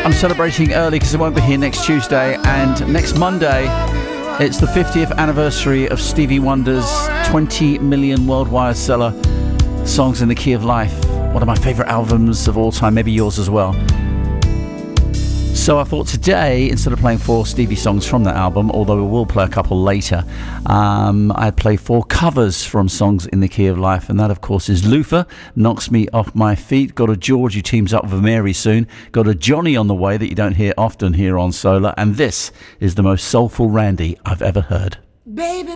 I'm celebrating early because I won't be here next Tuesday, and next Monday it's the 50th anniversary of Stevie Wonder's 20 million worldwide seller Songs in the Key of Life, one of my favourite albums of all time, maybe yours as well. So I thought today, instead of playing 4 Stevie songs from that album, although we will play a couple later, I'd play 4 covers from Songs in the Key of Life, and that of course is Luther, Knocks Me Off My Feet, got a George who teams up with Mary soon, got a Johnny on the way that you don't hear often here on Solar, and this is the most soulful Randy I've ever heard. Baby,